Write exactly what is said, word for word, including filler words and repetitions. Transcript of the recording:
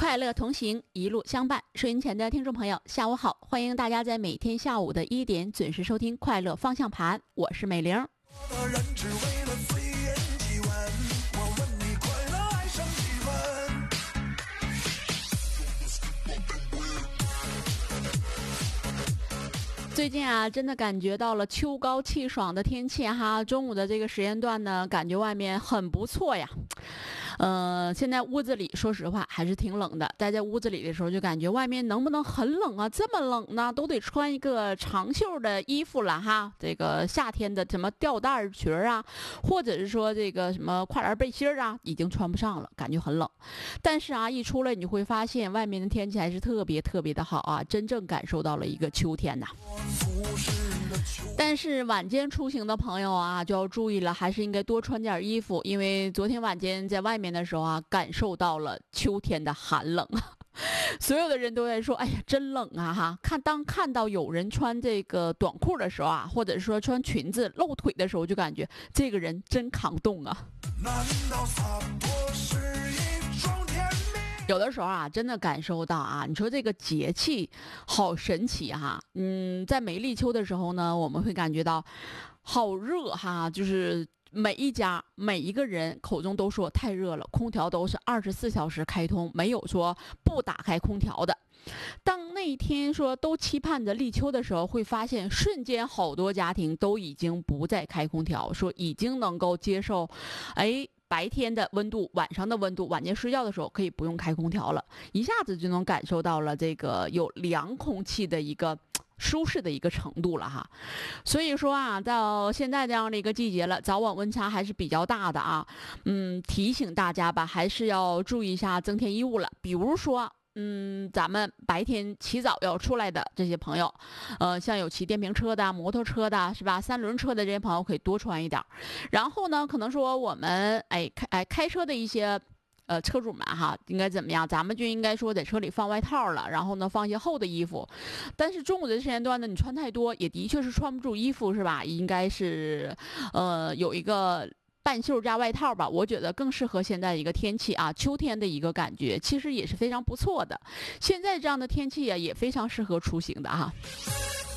快乐同行，一路相伴。收音前的听众朋友，下午好！欢迎大家在每天下午的一点准时收听《快乐方向盘》，我是美玲。最近啊，真的感觉到了秋高气爽的天气哈。中午的这个时间段呢，感觉外面很不错呀。呃，现在屋子里说实话还是挺冷的，待在屋子里的时候就感觉外面能不能很冷啊？这么冷呢，都得穿一个长袖的衣服了哈。这个夏天的什么吊带裙啊，或者是说这个什么跨栏背心啊，已经穿不上了，感觉很冷。但是啊，一出来你会发现外面的天气还是特别特别的好啊，真正感受到了一个秋天呐。但是晚间出行的朋友啊，就要注意了，还是应该多穿点衣服，因为昨天晚间在外面的时候啊，感受到了秋天的寒冷啊。所有的人都在说，哎呀，真冷啊哈！看当看到有人穿这个短裤的时候啊，或者说穿裙子露腿的时候，就感觉这个人真扛冻啊。难道洒脱是一种甜蜜？有的时候啊，真的感受到啊，你说这个节气好神奇哈。嗯，在没立秋的时候呢，我们会感觉到好热哈，就是每一家每一个人口中都说太热了，空调都是二十四小时开通，没有说不打开空调的。当那一天说都期盼着立秋的时候，会发现瞬间好多家庭都已经不再开空调，说已经能够接受，哎。白天的温度，晚上的温度，晚间睡觉的时候可以不用开空调了，一下子就能感受到了这个有凉空气的一个舒适的一个程度了哈。所以说啊，到现在这样的一个季节了，早晚温差还是比较大的啊。嗯，提醒大家吧，还是要注意一下增添衣物了，比如说。嗯，咱们白天起早要出来的这些朋友，呃，像有骑电瓶车的、摩托车的，是吧？三轮车的这些朋友可以多穿一点。然后呢，可能说我们哎开哎开车的一些呃车主们哈，应该怎么样？咱们就应该说在车里放外套了，然后呢放一些厚的衣服。但是中午的时间段呢，你穿太多也的确是穿不住衣服，是吧？应该是呃有一个。半袖加外套吧，我觉得更适合现在一个天气啊，秋天的一个感觉，其实也是非常不错的。现在这样的天气啊，也非常适合出行的哈。